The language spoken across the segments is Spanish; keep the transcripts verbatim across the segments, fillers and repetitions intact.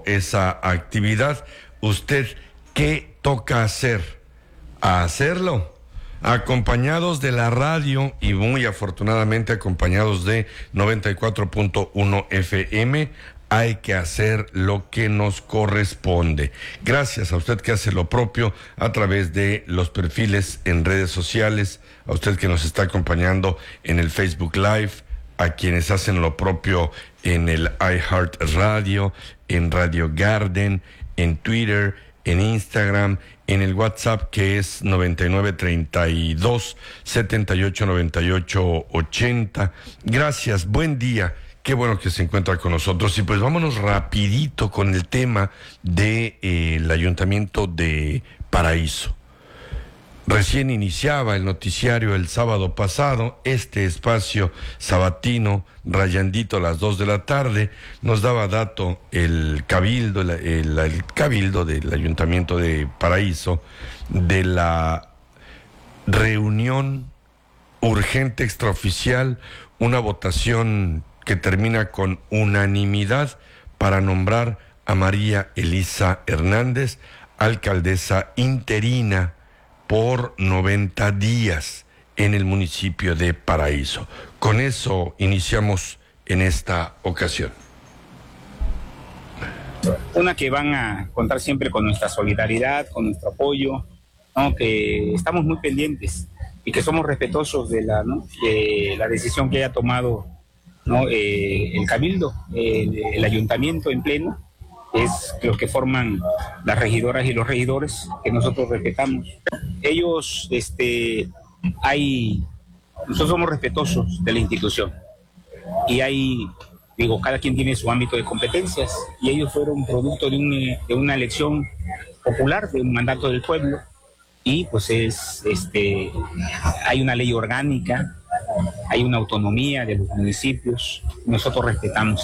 esa actividad. ¿Usted qué toca hacer? A hacerlo, acompañados de la radio y muy afortunadamente acompañados de noventa y cuatro punto uno F M. Hay que hacer lo que nos corresponde. Gracias a usted que hace lo propio a través de los perfiles en redes sociales, a usted que nos está acompañando en el Facebook Live, a quienes hacen lo propio en el iHeart Radio, en Radio Garden, en Twitter, en Instagram, en el WhatsApp que es noventa y nueve treinta y dos setenta y ocho noventa y ocho ochenta. Gracias, buen día. Qué bueno que se encuentra con nosotros. Y pues vámonos rapidito con el tema del de, eh, Ayuntamiento de Paraíso. Recién iniciaba el noticiario el sábado pasado, este espacio sabatino, rayandito a las dos de la tarde, nos daba dato el cabildo, el, el, el cabildo del Ayuntamiento de Paraíso, de la reunión urgente extraoficial, una votación que termina con unanimidad para nombrar a María Elisa Hernández, alcaldesa interina por noventa días en el municipio de Paraíso. Con eso iniciamos en esta ocasión. Una que van a contar siempre con nuestra solidaridad, con nuestro apoyo, ¿no? Que estamos muy pendientes y que somos respetuosos de la, ¿no? de la decisión que haya tomado, ¿no? eh, el cabildo, eh, el ayuntamiento en pleno. Es los que forman las regidoras y los regidores, que nosotros respetamos. Ellos, este, hay, nosotros somos respetuosos de la institución. Y hay, digo, cada quien tiene su ámbito de competencias, y ellos fueron producto de, un, de una elección popular, de un mandato del pueblo, y pues es, este, hay una ley orgánica, hay una autonomía de los municipios, nosotros respetamos.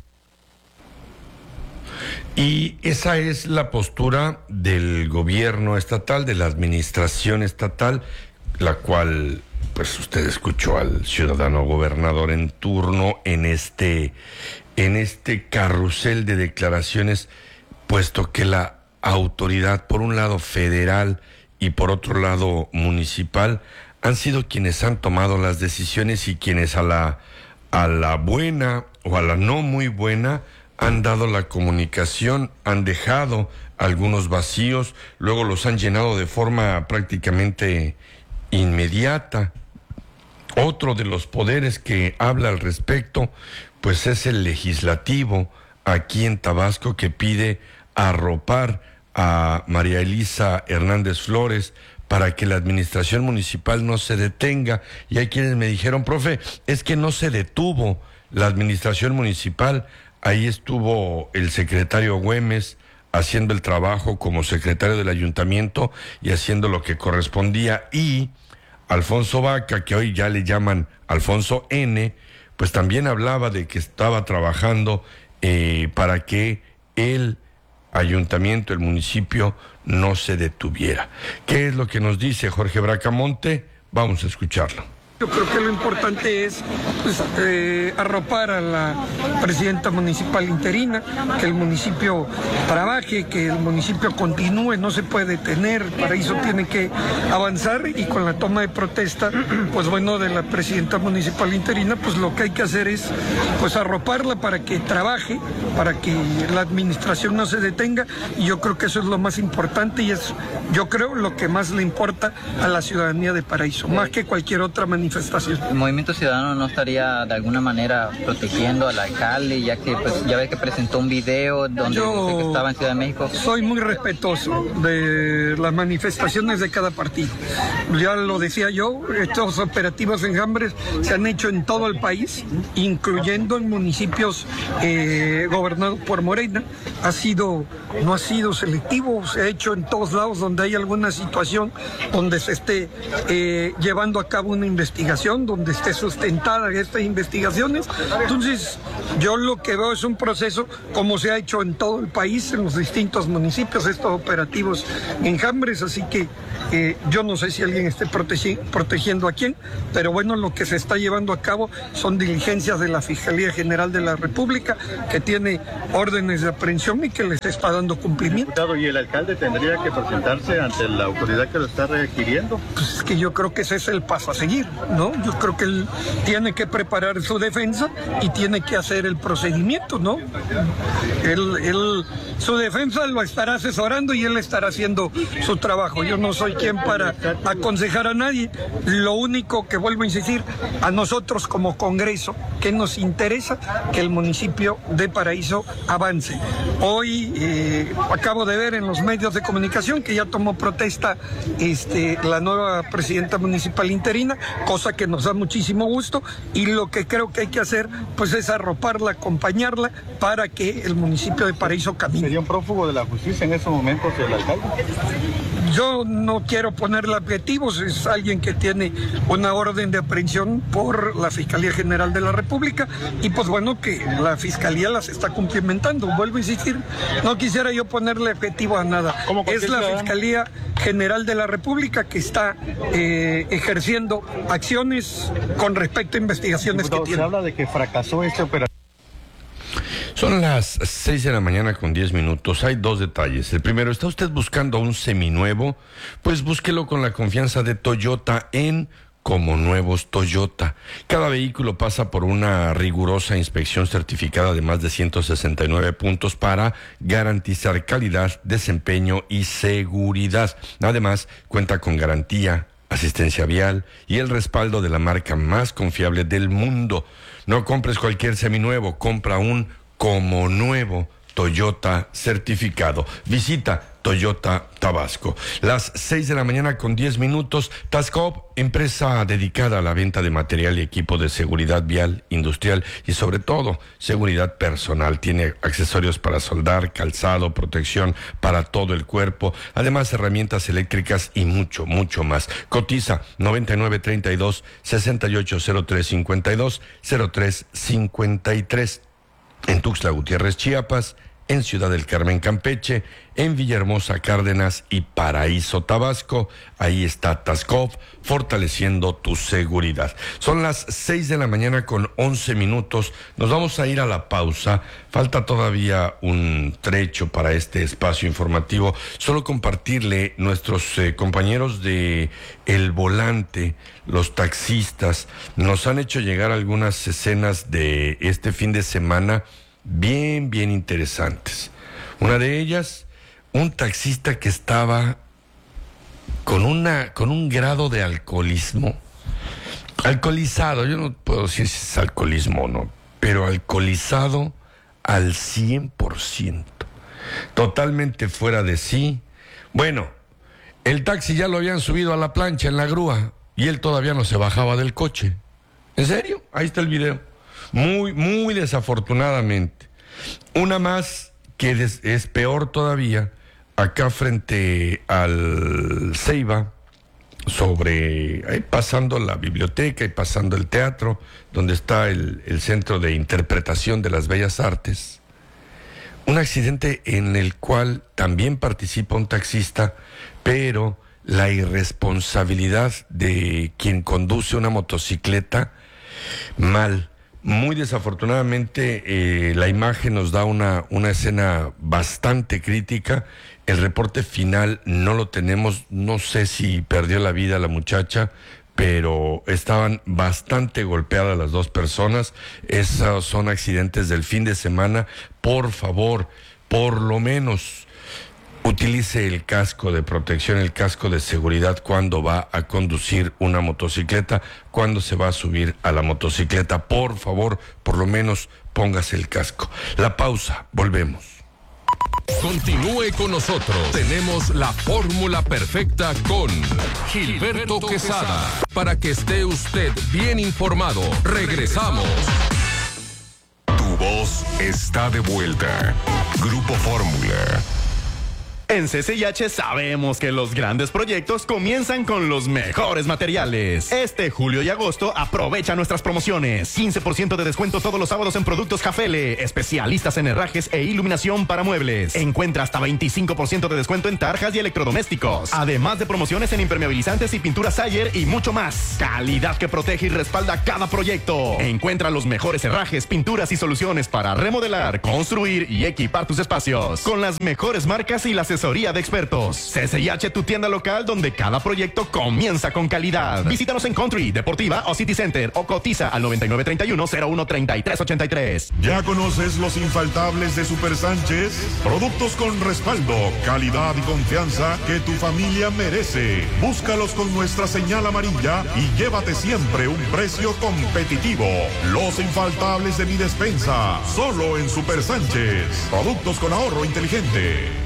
Y esa es la postura del gobierno estatal, de la administración estatal, la cual, pues usted escuchó al ciudadano gobernador en turno en este, en este carrusel de declaraciones, puesto que la autoridad, por un lado federal y por otro lado municipal, han sido quienes han tomado las decisiones y quienes a la, a la buena o a la no muy buena han dado la comunicación, han dejado algunos vacíos, luego los han llenado de forma prácticamente inmediata. Otro de los poderes que habla al respecto, pues es el legislativo aquí en Tabasco, que pide arropar a María Elisa Hernández Flores para que la administración municipal no se detenga. Y hay quienes me dijeron, profe, es que no se detuvo la administración municipal. Ahí estuvo el secretario Güemes haciendo el trabajo como secretario del ayuntamiento y haciendo lo que correspondía. Y Alfonso Vaca, que hoy ya le llaman Alfonso N., pues también hablaba de que estaba trabajando eh, para que el ayuntamiento, el municipio, no se detuviera. ¿Qué es lo que nos dice Jorge Bracamonte? Vamos a escucharlo. Yo creo que lo importante es pues, eh, arropar a la presidenta municipal interina, que el municipio trabaje, que el municipio continúe, no se puede detener, Paraíso tiene que avanzar, y con la toma de protesta, pues bueno, de la presidenta municipal interina, pues lo que hay que hacer es pues arroparla para que trabaje, para que la administración no se detenga, y yo creo que eso es lo más importante y es, yo creo, lo que más le importa a la ciudadanía de Paraíso, más que cualquier otra manifestación. El Movimiento Ciudadano no estaría de alguna manera protegiendo al alcalde, ya que pues ya ve que presentó un video donde Yo dice que estaba en Ciudad de México. Soy muy respetuoso de las manifestaciones de cada partido. Ya lo decía yo, estos operativos enjambres se han hecho en todo el país, incluyendo en municipios eh, gobernados por Morena. Ha sido, no ha sido selectivo, se ha hecho en todos lados donde hay alguna situación donde se esté eh, llevando a cabo una investigación investigación, donde esté sustentada estas investigaciones. Entonces, yo lo que veo es un proceso como se ha hecho en todo el país, en los distintos municipios, estos operativos enjambres, así que eh, yo no sé si alguien esté protegi- protegiendo a quién, pero bueno, lo que se está llevando a cabo son diligencias de la Fiscalía General de la República, que tiene órdenes de aprehensión y que les está dando cumplimiento. Diputado, ¿y el alcalde tendría que presentarse ante la autoridad que lo está requiriendo? Pues es que yo creo que ese es el paso a seguir, ¿no? Yo creo que él tiene que preparar su defensa y tiene que hacer el procedimiento, ¿no? Él, él, su defensa lo estará asesorando y él estará haciendo su trabajo. Yo no soy quien para aconsejar a nadie. Lo único que vuelvo a insistir, a nosotros como Congreso, que nos interesa que el municipio de Paraíso avance. Hoy eh, acabo de ver en los medios de comunicación que ya tomó protesta este, la nueva presidenta municipal interina, cosa que nos da muchísimo gusto, y lo que creo que hay que hacer pues es arroparla, acompañarla para que el municipio de Paraíso camine. ¿Sería un prófugo de la justicia en esos momentos el alcalde? Yo no quiero ponerle adjetivos, es alguien que tiene una orden de aprehensión por la Fiscalía General de la República y pues bueno, que la Fiscalía las está cumplimentando. Vuelvo a insistir, no quisiera yo ponerle adjetivo a nada. Es la Fiscalía General de la República que está eh, ejerciendo acciones con respecto a investigaciones Diputado, que tiene. Se habla de que fracasó este operativo. Son las seis de la mañana con diez minutos. Hay dos detalles. El primero, ¿está usted buscando un seminuevo? Pues búsquelo con la confianza de Toyota en Como Nuevos Toyota. Cada vehículo pasa por una rigurosa inspección certificada de más de ciento sesenta y nueve puntos para garantizar calidad, desempeño y seguridad. Además, cuenta con garantía, asistencia vial y el respaldo de la marca más confiable del mundo. No compres cualquier seminuevo, compra un Como Nuevo Toyota certificado. Visita Toyota Tabasco. Las seis de la mañana con diez minutos. Tascop, empresa dedicada a la venta de material y equipo de seguridad vial, industrial y sobre todo seguridad personal. Tiene accesorios para soldar, calzado, protección para todo el cuerpo, además herramientas eléctricas y mucho, mucho más. Cotiza noventa y nueve treinta y dos, sesenta y ocho cero tres cincuenta y dos, cero tres cincuenta y tres. En Tuxtla Gutiérrez, Chiapas, en Ciudad del Carmen, Campeche, en Villahermosa, Cárdenas y Paraíso, Tabasco. Ahí está Tascop, fortaleciendo tu seguridad. Son las seis de la mañana con once minutos. Nos vamos a ir a la pausa. Falta todavía un trecho para este espacio informativo. Solo compartirle, nuestros eh, compañeros de El Volante, los taxistas, nos han hecho llegar algunas escenas de este fin de semana bien, bien interesantes. Una de ellas, un taxista que estaba con una, con un grado de alcoholismo, alcoholizado, yo no puedo decir si es alcoholismo o no, pero alcoholizado al cien por ciento, totalmente fuera de sí. Bueno, el taxi ya lo habían subido a la plancha en la grúa y él todavía no se bajaba del coche. ¿En serio? Ahí está el video. Muy, muy desafortunadamente. Una más que des, es peor todavía, acá frente al Ceiba, sobre, ahí pasando la biblioteca y pasando el teatro, donde está el, el Centro de Interpretación de las Bellas Artes. Un accidente en el cual también participa un taxista, pero la irresponsabilidad de quien conduce una motocicleta, mal. Muy desafortunadamente, eh, la imagen nos da una, una escena bastante crítica. El reporte final no lo tenemos, no sé si perdió la vida la muchacha, pero estaban bastante golpeadas las dos personas. Esos son accidentes del fin de semana. Por favor, por lo menos utilice el casco de protección, el casco de seguridad cuando va a conducir una motocicleta, cuando se va a subir a la motocicleta. Por favor, por lo menos póngase el casco. La pausa, volvemos. Continúe con nosotros. Tenemos la fórmula perfecta con Gilberto Quesada. Para que esté usted bien informado, regresamos. Tu voz está de vuelta. Grupo Fórmula. En C C I H sabemos que los grandes proyectos comienzan con los mejores materiales. Este julio y agosto aprovecha nuestras promociones. quince por ciento de descuento todos los sábados en productos Jafele, especialistas en herrajes e iluminación para muebles. Encuentra hasta veinticinco por ciento de descuento en tarjas y electrodomésticos. Además de promociones en impermeabilizantes y pintura Sayer y mucho más. Calidad que protege y respalda cada proyecto. Encuentra los mejores herrajes, pinturas y soluciones para remodelar, construir y equipar tus espacios. Con las mejores marcas y las asesoría de expertos. C C I H, tu tienda local donde cada proyecto comienza con calidad. Visítanos en Country, Deportiva o City Center o cotiza al noventa y nueve treinta y uno cero uno treinta y tres ochenta y tres. ¿Ya conoces los infaltables de Super Sánchez? Productos con respaldo, calidad y confianza que tu familia merece. Búscalos con nuestra señal amarilla y llévate siempre un precio competitivo. Los infaltables de mi despensa, solo en Super Sánchez. Productos con ahorro inteligente.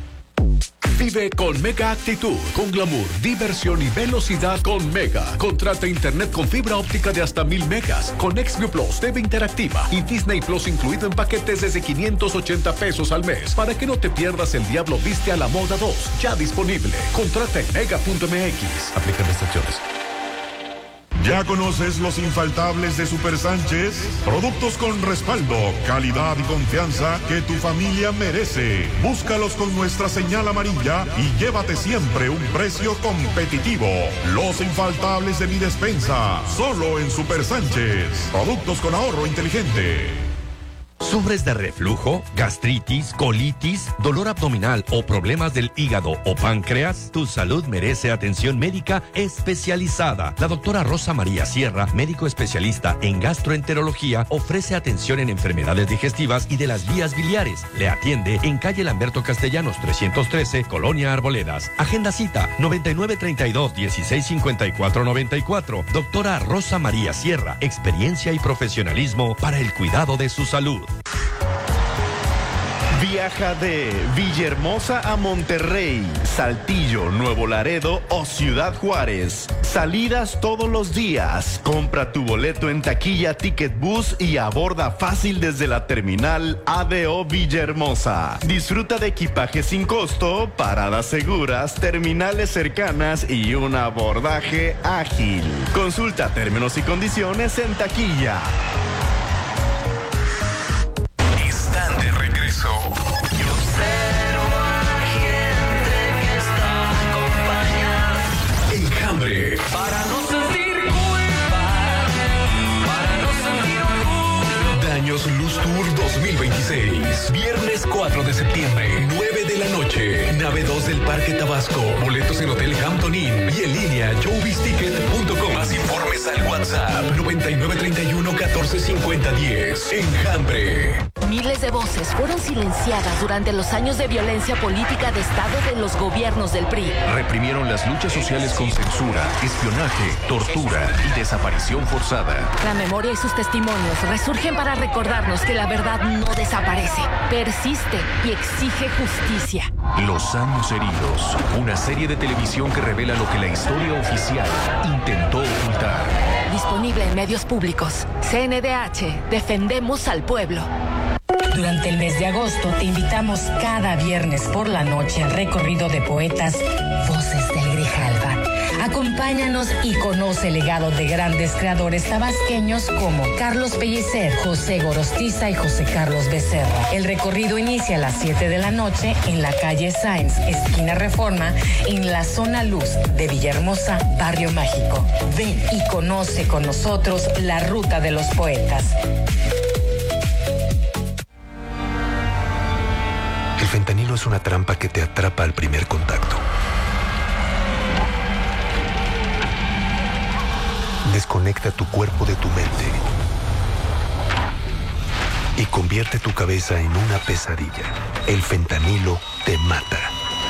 Vive con Mega Actitud, con glamour, diversión y velocidad con Mega. Contrata internet con fibra óptica de hasta mil megas, con XView Plus, T V interactiva y Disney Plus incluido en paquetes desde quinientos ochenta pesos al mes, para que no te pierdas El Diablo Viste a la Moda dos, ya disponible. Contrata en mega punto m x. Aplican restricciones. ¿Ya conoces los infaltables de Super Sánchez? Productos con respaldo, calidad y confianza que tu familia merece. Búscalos con nuestra señal amarilla y llévate siempre un precio competitivo. Los infaltables de mi despensa, solo en Super Sánchez. Productos con ahorro inteligente. ¿Sufres de reflujo, gastritis, colitis, dolor abdominal o problemas del hígado o páncreas? Tu salud merece atención médica especializada. La doctora Rosa María Sierra, médico especialista en gastroenterología, ofrece atención en enfermedades digestivas y de las vías biliares. Le atiende en calle Lamberto Castellanos trescientos trece, Colonia Arboledas. Agenda cita noventa y nueve treinta y dos, dieciséis cincuenta y cuatro noventa y cuatro. Doctora Rosa María Sierra, experiencia y profesionalismo para el cuidado de su salud. Viaja de Villahermosa a Monterrey, Saltillo, Nuevo Laredo o Ciudad Juárez. Salidas todos los días. Compra tu boleto en taquilla Ticket Bus y aborda fácil desde la terminal A D O Villahermosa. Disfruta de equipaje sin costo, paradas seguras, terminales cercanas y un abordaje ágil. Consulta términos y condiciones en taquilla. Están de regreso. Yo observo a la gente que está acompañada. Enjambre. Para no sentir culpa, para no sentir orgullo. Daños Luz Tour dos mil veintiséis. Viernes cuatro de septiembre, nueve de la noche. Nave dos del Parque Tabasco. Boletos en Hotel Hampton Inn y en línea showbiz ticket punto com. Más informes al WhatsApp noventa y nueve treinta y uno catorce cincuenta diez. Enjambre. Miles de voces fueron silenciadas durante los años de violencia política de Estado de los gobiernos del P R I. Reprimieron las luchas sociales con censura, espionaje, tortura y desaparición forzada. La memoria y sus testimonios resurgen para recordarnos que la verdad no desaparece, persiste y exige justicia. Los años heridos, una serie de televisión que revela lo que la historia oficial intentó ocultar. Disponible en medios públicos. C N D H, defendemos al pueblo. Durante el mes de agosto te invitamos cada viernes por la noche al recorrido de poetas Voces del Grijalva. Acompáñanos y conoce el legado de grandes creadores tabasqueños como Carlos Pellicer, José Gorostiza y José Carlos Becerra. El recorrido inicia a las siete de la noche en la calle Sáenz, esquina Reforma, en la zona Luz de Villahermosa, Barrio Mágico. Ven y conoce con nosotros la ruta de los poetas. El fentanilo es una trampa que te atrapa al primer contacto. Desconecta tu cuerpo de tu mente y convierte tu cabeza en una pesadilla. El fentanilo te mata.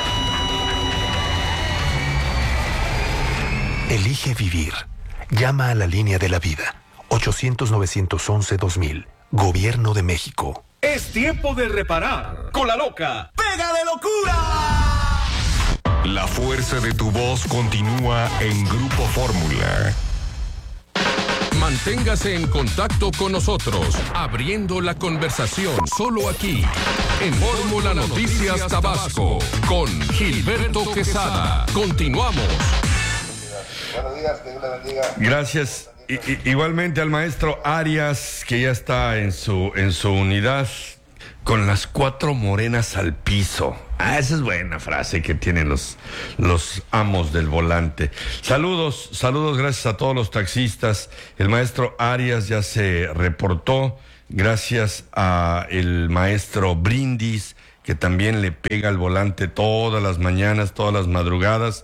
Elige vivir. Llama a la línea de la vida. ochocientos, novecientos once, dos mil. Gobierno de México. Es tiempo de reparar. Con la loca. ¡Pega de locura! La fuerza de tu voz continúa en Grupo Fórmula. Manténgase en contacto con nosotros, abriendo la conversación solo aquí, en Fórmula Noticias Tabasco, con Gilberto Quesada. Continuamos. Buenos días, que Dios le bendiga. Gracias. I, i, igualmente al maestro Arias, que ya está en su, en su unidad, con las cuatro morenas al piso. Ah, esa es buena frase que tienen los, los amos del volante. Saludos, saludos, gracias a todos los taxistas. El maestro Arias ya se reportó, gracias a el maestro Brindis, que también le pega al volante todas las mañanas, todas las madrugadas.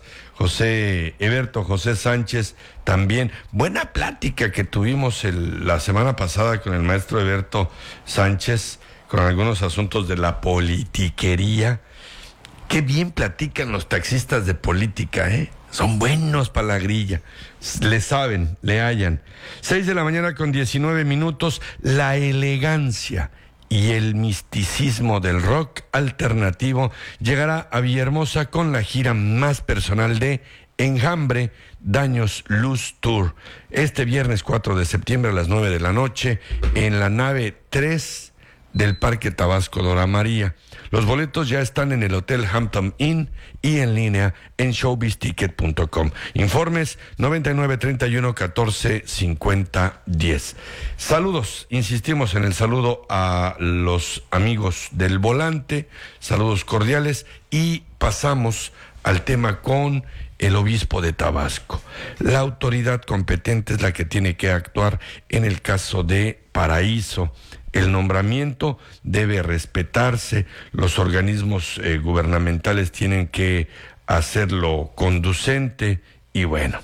José Eberto, José Sánchez, también. Buena plática que tuvimos el, la semana pasada con el maestro Eberto Sánchez, con algunos asuntos de la politiquería. Qué bien platican los taxistas de política, ¿eh? Son buenos para la grilla. Le saben, le hallan. Seis de la mañana con diecinueve minutos, la elegancia y el misticismo del rock alternativo llegará a Villahermosa con la gira más personal de Enjambre, Daños Luz Tour. Este viernes cuatro de septiembre a las nueve de la noche en la nave tres del Parque Tabasco Dora María. Los boletos ya están en el Hotel Hampton Inn y en línea en showbiz ticket punto com. Informes noventa y nueve, treinta y uno, catorce, cincuenta, diez. Saludos, insistimos en el saludo a los amigos del volante, saludos cordiales, y pasamos al tema con el obispo de Tabasco. La autoridad competente es la que tiene que actuar en el caso de Paraíso. El nombramiento debe respetarse, los organismos eh, gubernamentales tienen que hacerlo conducente y bueno,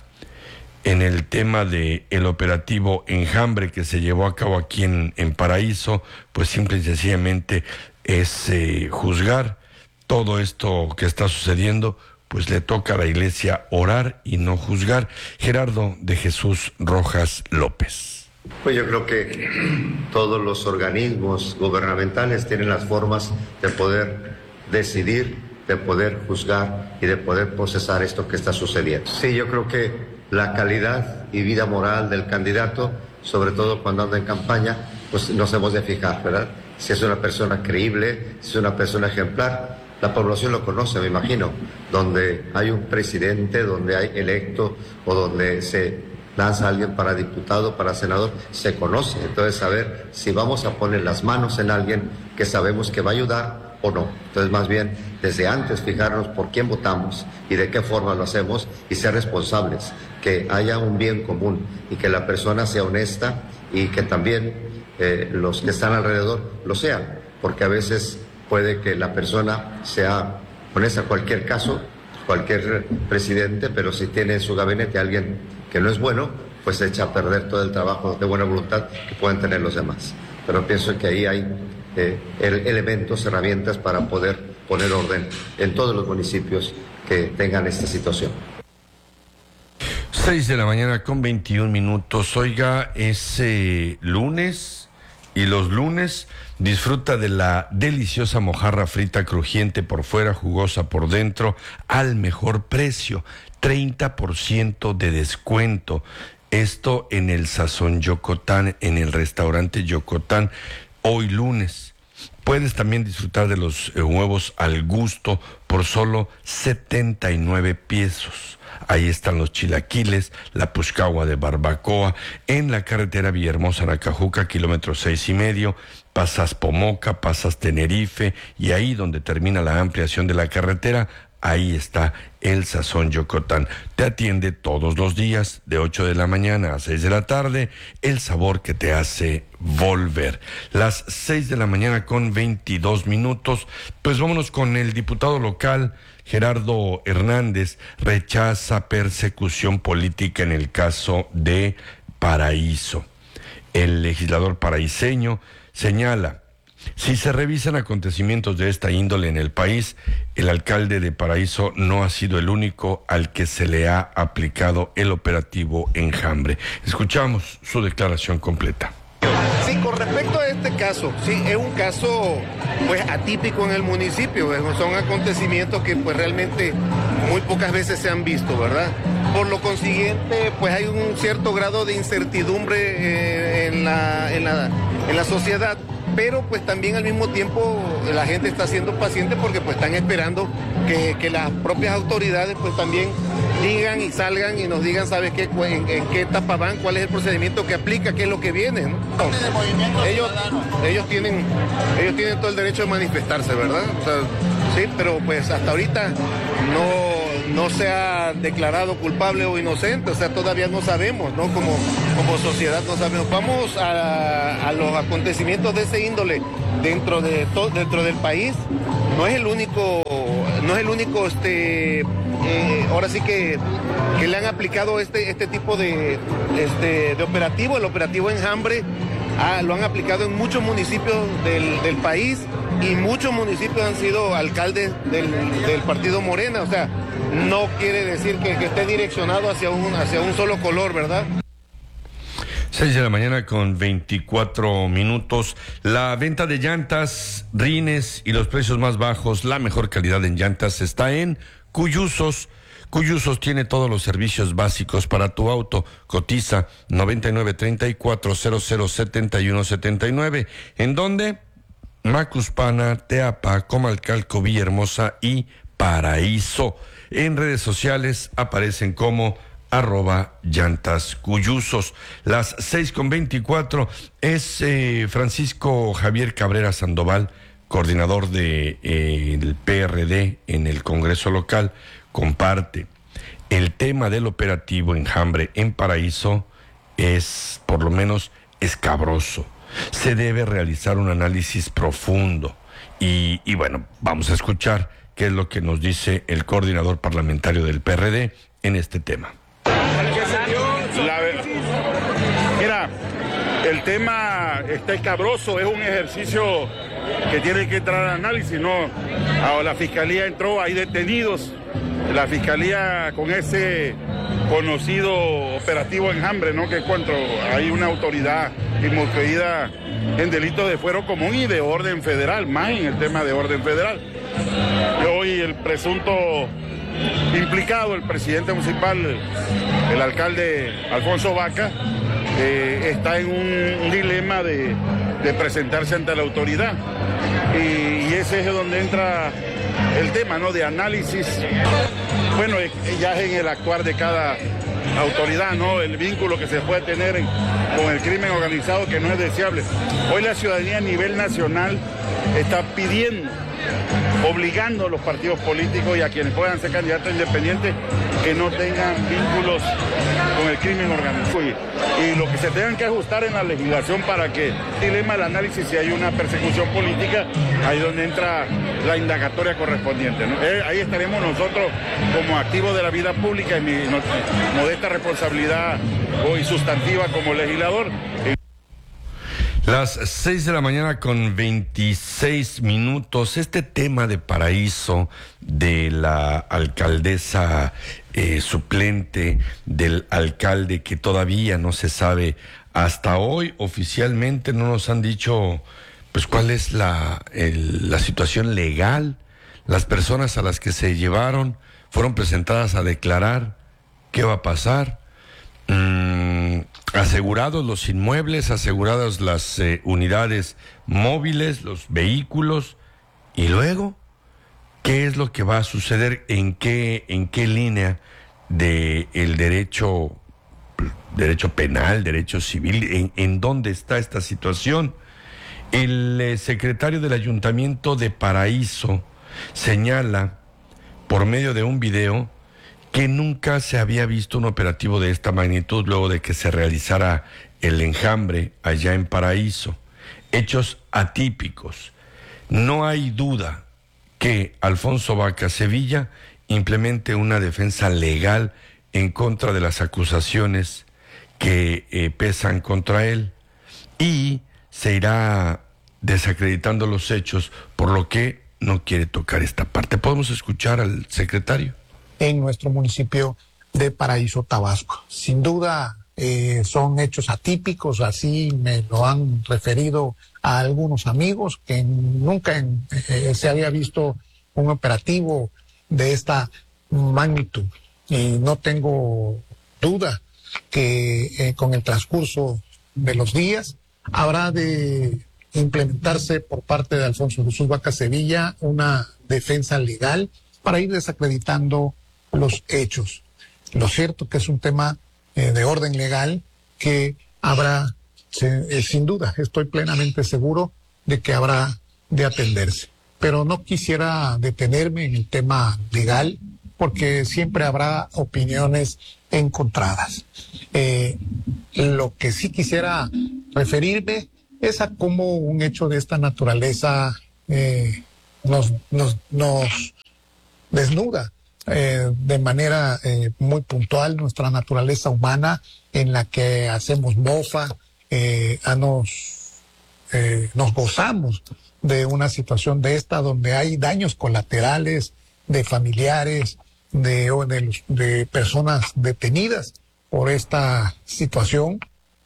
en el tema de el operativo Enjambre que se llevó a cabo aquí en, en Paraíso, pues simple y sencillamente es eh, juzgar todo esto que está sucediendo, pues le toca a la iglesia orar y no juzgar. Gerardo de Jesús Rojas López. Pues yo creo que todos los organismos gubernamentales tienen las formas de poder decidir, de poder juzgar y de poder procesar esto que está sucediendo. Sí, yo creo que la calidad y vida moral del candidato, sobre todo cuando anda en campaña, pues nos hemos de fijar, ¿verdad? Si es una persona creíble, si es una persona ejemplar. La población lo conoce, me imagino, donde hay un presidente, donde hay electo o donde se lanza a alguien para diputado, para senador, se conoce. Entonces, saber si vamos a poner las manos en alguien que sabemos que va a ayudar o no. Entonces, más bien, desde antes fijarnos por quién votamos y de qué forma lo hacemos y ser responsables, que haya un bien común y que la persona sea honesta y que también eh, los que están alrededor lo sean, porque a veces puede que la persona sea honesta, cualquier caso, cualquier presidente, pero si tiene en su gabinete a alguien que no es bueno, pues echa a perder todo el trabajo de buena voluntad que pueden tener los demás. Pero pienso que ahí hay eh, elementos, herramientas para poder poner orden en todos los municipios que tengan esta situación. Seis de la mañana con veintiún minutos. Oiga, es eh, lunes y los lunes disfruta de la deliciosa mojarra frita crujiente por fuera, jugosa por dentro, al mejor precio. treinta por ciento de descuento. Esto en el Sazón Yocotán, en el restaurante Yocotán, hoy lunes. Puedes también disfrutar de los eh, huevos al gusto por solo setenta y nueve pesos. Ahí están los chilaquiles, la puxcahua de barbacoa, en la carretera Villahermosa-Nacajuca, kilómetro seis y medio, pasas Pomoca, pasas Tenerife, y ahí donde termina la ampliación de la carretera, ahí está el Sazón Yocotán. Te atiende todos los días, de ocho de la mañana a seis de la tarde, el sabor que te hace volver. Las seis de la mañana con veintidós minutos, pues vámonos con el diputado local, Gerardo Hernández. Rechaza persecución política en el caso de Paraíso. El legislador paraíseño señala: si se revisan acontecimientos de esta índole en el país, el alcalde de Paraíso no ha sido el único al que se le ha aplicado el operativo Enjambre. Escuchamos su declaración completa. Sí, con respecto a este caso, sí, es un caso pues atípico en el municipio, son acontecimientos que pues realmente muy pocas veces se han visto, ¿verdad? por lo consiguiente, pues hay un cierto grado de incertidumbre eh, en, la, en, la, en la sociedad, pero pues también al mismo tiempo la gente está siendo paciente porque pues están esperando que, que las propias autoridades pues también digan y salgan y nos digan, ¿sabes qué? En, en qué etapa van, cuál es el procedimiento que aplica, qué es lo que viene, ¿no? Ellos, ellos, tienen, ellos tienen todo el derecho de manifestarse, ¿verdad? O sea, sí, pero pues hasta ahorita no, no se ha declarado culpable o inocente, o sea, todavía no sabemos, ¿no? Como, como sociedad no sabemos. Vamos a, a los acontecimientos de ese índole dentro de to, dentro del país. No es el único, no es el único, este, eh, ahora sí que, que le han aplicado este, este tipo de, este, de operativo, el operativo Enjambre. Ah, lo han aplicado en muchos municipios del, del país y muchos municipios han sido alcaldes del, del partido Morena, o sea, no quiere decir que, que esté direccionado hacia un, hacia un solo color, ¿verdad? seis de la mañana con veinticuatro minutos. La venta de llantas, rines y los precios más bajos, la mejor calidad en llantas está en Cuyusos. Cuyusos tiene todos los servicios básicos para tu auto. Cotiza noventa y nueve treinta y cuatro cero cero setenta y uno setenta y nueve. ¿En dónde? Macuspana, Teapa, Comalcalco, Villahermosa y Paraíso. En redes sociales aparecen como arroba llantas Cuyusos. Las seis con veinticuatro es eh, Francisco Javier Cabrera Sandoval, coordinador de eh, el P R D en el Congreso local. Comparte, el tema del operativo Enjambre en Paraíso es, por lo menos, escabroso. Se debe realizar un análisis profundo. Y, y bueno, vamos a escuchar qué es lo que nos dice el coordinador parlamentario del P R D en este tema. La, mira, el tema está escabroso, es un ejercicio que tiene que entrar al análisis, ¿no? Ahora la Fiscalía entró, hay detenidos. La Fiscalía con ese conocido operativo Enjambre, ¿no? Que es cuando hay una autoridad inmiscuida en delitos de fuero común y de orden federal, más en el tema de orden federal. Y hoy el presunto implicado, el presidente municipal, el alcalde Alfonso Vaca, eh, está en un, un dilema de, de presentarse ante la autoridad. Y, y ese es donde entra el tema, ¿no? De análisis. Bueno, ya es en el actuar de cada autoridad, ¿no? El vínculo que se puede tener en, con el crimen organizado, que no es deseable. Hoy la ciudadanía a nivel nacional está pidiendo, obligando a los partidos políticos y a quienes puedan ser candidatos independientes que no tengan vínculos con el crimen organizado. Y, y lo que se tengan que ajustar en la legislación para que el dilema del análisis, si hay una persecución política, ahí donde entra la indagatoria correspondiente, ¿no? Eh, ahí estaremos nosotros como activos de la vida pública en mi no, modesta responsabilidad hoy sustantiva como legislador. Las seis de la mañana con veintiséis minutos. Este tema de Paraíso, de la alcaldesa eh, suplente, del alcalde que todavía no se sabe, hasta hoy oficialmente no nos han dicho pues cuál es la, el, la situación legal. Las personas a las que se llevaron fueron presentadas a declarar. ¿Qué va a pasar? Mm, asegurados los inmuebles, aseguradas las eh, unidades móviles, los vehículos, y luego, ¿qué es lo que va a suceder? ¿En qué, en qué línea de el derecho, derecho penal, derecho civil, en, en dónde está esta situación? El eh, secretario del Ayuntamiento de Paraíso señala, por medio de un video, que nunca se había visto un operativo de esta magnitud luego de que se realizara el Enjambre allá en Paraíso. Hechos atípicos. No hay duda que Alfonso Vaca Sevilla implemente una defensa legal en contra de las acusaciones que eh, pesan contra él, y se irá desacreditando los hechos, por lo que no quiere tocar esta parte. ¿Podemos escuchar al secretario? En nuestro municipio de Paraíso, Tabasco. Sin duda eh, son hechos atípicos, así me lo han referido a algunos amigos, que nunca en, eh, se había visto un operativo de esta magnitud. y no tengo duda que eh, con el transcurso de los días habrá de implementarse por parte de Alfonso Jesús Vaca Sevilla una defensa legal para ir desacreditando los hechos. Lo cierto que es un tema eh, de orden legal que habrá, se, eh, sin duda, estoy plenamente seguro de que habrá de atenderse. Pero no quisiera detenerme en el tema legal porque siempre habrá opiniones encontradas. Eh, lo que sí quisiera referirme es a cómo un hecho de esta naturaleza eh, nos, nos, nos desnuda eh, de manera eh, muy puntual nuestra naturaleza humana, en la que hacemos mofa, eh, a nos, eh, nos gozamos de una situación de esta donde hay daños colaterales de familiares, de, de, los, de personas detenidas por esta situación.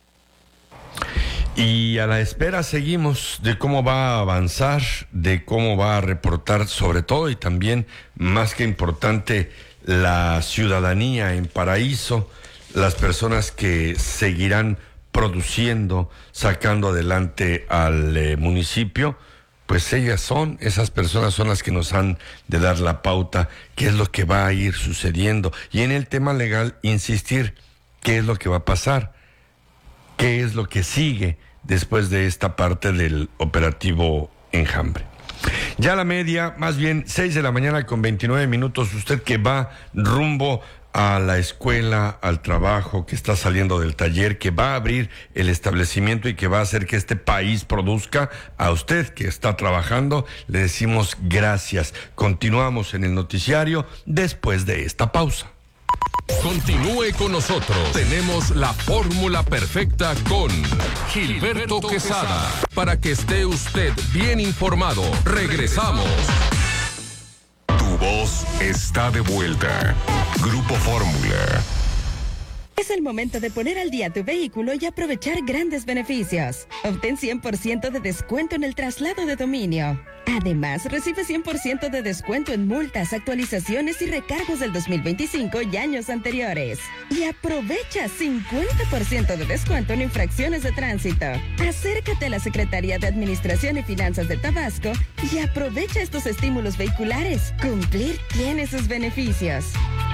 Y a la espera seguimos de cómo va a avanzar, de cómo va a reportar sobre todo y también, más que importante, la ciudadanía en Paraíso, las personas que seguirán produciendo, sacando adelante al eh, municipio, pues ellas son, esas personas son las que nos han de dar la pauta, qué es lo que va a ir sucediendo. Y en el tema legal, insistir, qué es lo que va a pasar, qué es lo que sigue después de esta parte del operativo Enjambre. Ya a la media, más bien seis de la mañana con veintinueve minutos, usted que va rumbo a la escuela, al trabajo, que está saliendo del taller, que va a abrir el establecimiento y que va a hacer que este país produzca, a usted que está trabajando, le decimos gracias. Continuamos en el noticiario después de esta pausa. Continúe con nosotros. Tenemos la fórmula perfecta con Gilberto Quesada. Para que esté usted bien informado. Regresamos. Tu voz está de vuelta. Grupo Fórmula. Es el momento de poner al día tu vehículo y aprovechar grandes beneficios. Obtén cien por ciento de descuento en el traslado de dominio. Además, recibe cien por ciento de descuento en multas, actualizaciones y recargos del dos mil veinticinco y años anteriores. Y aprovecha cincuenta por ciento de descuento en infracciones de tránsito. Acércate a la Secretaría de Administración y Finanzas de Tabasco y aprovecha estos estímulos vehiculares. Cumplir tiene sus beneficios.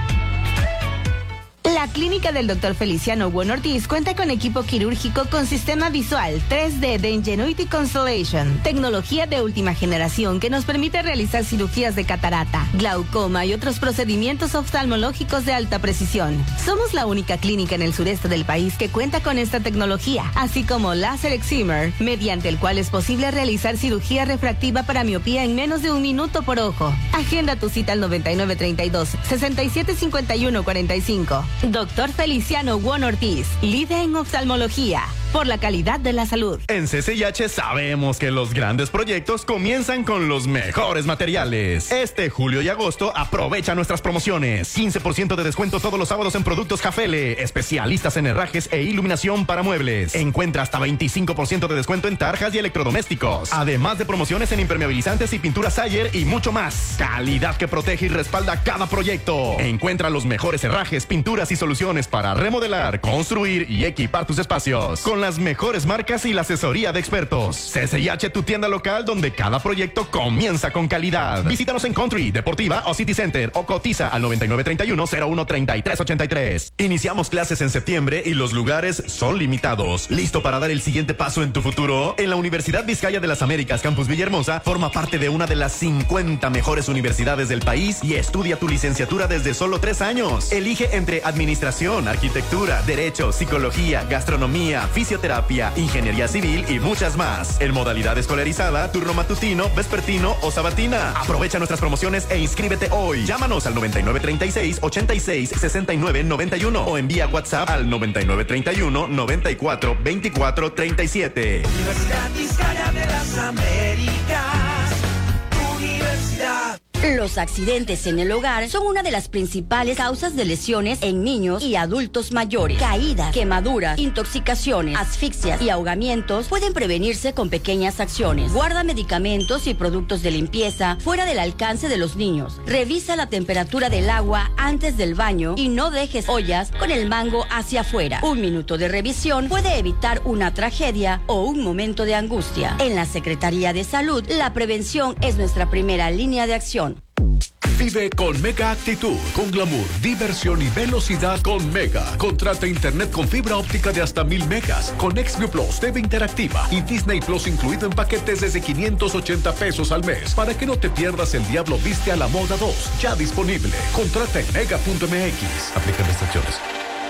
La clínica del doctor Feliciano Bueno Ortiz cuenta con equipo quirúrgico con sistema visual tres D de Ingenuity Constellation, tecnología de última generación que nos permite realizar cirugías de catarata, glaucoma y otros procedimientos oftalmológicos de alta precisión. Somos la única clínica en el sureste del país que cuenta con esta tecnología, así como láser excimer, mediante el cual es posible realizar cirugía refractiva para miopía en menos de un minuto por ojo. Agenda tu cita al noventa y nueve treinta y dos, sesenta y siete cincuenta y uno cuarenta y cinco. Doctor Feliciano Bueno Ortiz, líder en oftalmología, por la calidad de la salud. En C C I H sabemos que los grandes proyectos comienzan con los mejores materiales. Este julio y agosto aprovecha nuestras promociones. quince por ciento de descuento todos los sábados en productos Jafele, especialistas en herrajes e iluminación para muebles. Encuentra hasta veinticinco por ciento de descuento en tarjas y electrodomésticos. Además de promociones en impermeabilizantes y pinturas Sayer y mucho más. Calidad que protege y respalda cada proyecto. Encuentra los mejores herrajes, pinturas y soluciones para remodelar, construir y equipar tus espacios. Con las mejores marcas y la asesoría de expertos. C C I H, tu tienda local donde cada proyecto comienza con calidad. Visítanos en Country, Deportiva o City Center o cotiza al noventa y nueve treinta y uno, cero uno treinta y tres ochenta y tres. Iniciamos clases en septiembre y los lugares son limitados. ¿Listo para dar el siguiente paso en tu futuro? En la Universidad Vizcaya de las Américas, Campus Villahermosa, forma parte de una de las cincuenta mejores universidades del país y estudia tu licenciatura desde solo tres años. Elige entre administración, arquitectura, derecho, psicología, gastronomía, fisioterapia, ingeniería civil y muchas más. En modalidad escolarizada, turno matutino, vespertino o sabatina. Aprovecha nuestras promociones e inscríbete hoy. Llámanos al noventa y nueve treinta y seis, ochenta y seis, sesenta y nueve noventa y uno o envía WhatsApp al noventa y nueve treinta y uno, noventa y cuatro, veinticuatro treinta y siete. Universidad Vizcaya de las Américas. Universidad. Los accidentes en el hogar son una de las principales causas de lesiones en niños y adultos mayores. Caídas, quemaduras, intoxicaciones, asfixias y ahogamientos pueden prevenirse con pequeñas acciones. Guarda medicamentos y productos de limpieza fuera del alcance de los niños. Revisa la temperatura del agua antes del baño y no dejes ollas con el mango hacia afuera. Un minuto de revisión puede evitar una tragedia o un momento de angustia. En la Secretaría de Salud, la prevención es nuestra primera línea de acción. Vive con Mega Actitud, con glamour, diversión y velocidad con Mega. Contrata internet con fibra óptica de hasta mil megas, con Xview Plus, T V interactiva y Disney Plus incluido en paquetes desde quinientos ochenta pesos al mes. Para que no te pierdas El Diablo Viste a la Moda dos, ya disponible. Contrata en mega punto m x. Aplican restricciones.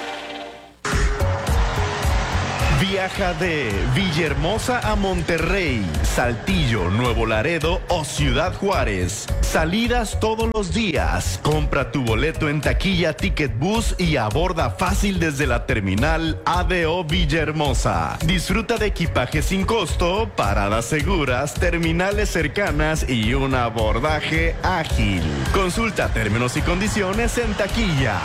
Viaja de Villahermosa a Monterrey, Saltillo, Nuevo Laredo o Ciudad Juárez. Salidas todos los días. Compra tu boleto en taquilla Ticket Bus y aborda fácil desde la terminal A D O Villahermosa. Disfruta de equipaje sin costo, paradas seguras, terminales cercanas y un abordaje ágil. Consulta términos y condiciones en taquilla.